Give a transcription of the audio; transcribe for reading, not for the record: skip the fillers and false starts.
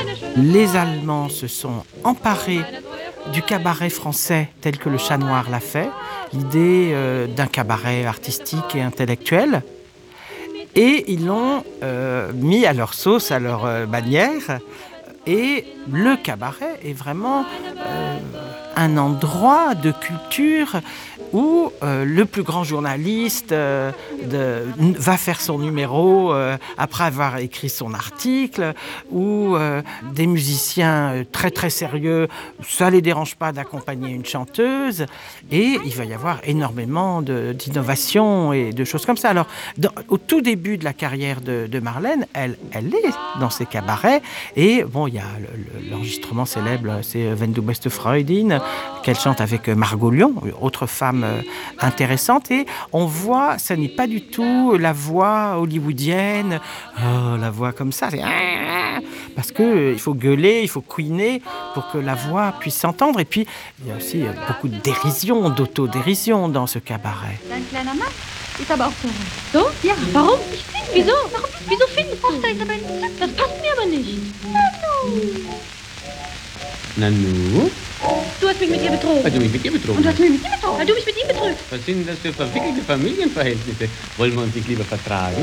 les Allemands se sont emparés du cabaret français tel que le Chat Noir l'a fait, l'idée d'un cabaret artistique et intellectuel, et ils l'ont mis à leur sauce, à leur manière. Et le cabaret est vraiment un endroit de culture où le plus grand journaliste va faire son numéro après avoir écrit son article, où des musiciens très très sérieux, ça ne les dérange pas d'accompagner une chanteuse, et il va y avoir énormément d'innovations et de choses comme ça. Alors, au tout début de la carrière de Marlène, elle est dans ces cabarets, et bon, il y a l'enregistrement célèbre, c'est Wenn du beste Freundin, qu'elle chante avec Margot Lyon, autre femme intéressante, et on voit, ça n'est pas du tout la voix hollywoodienne, la voix comme ça, c'est parce que il faut gueuler, il faut couiner pour que la voix puisse s'entendre, et puis il y a aussi beaucoup de dérision, d'autodérision dans ce cabaret. Ist aber auch so. So? Ja, warum? Ich finde. Wieso? Warum? Wieso findest du? Isabel, das passt mir aber nicht. Nanu? Du hast mich mit ihr betrogen. Weil du mich mit ihr betrogen Und du hast mich mit ihm betrogen, weil du mich mit ihm betrügst. Was sind das für verwickelte Familienverhältnisse? Wollen wir uns nicht lieber vertragen?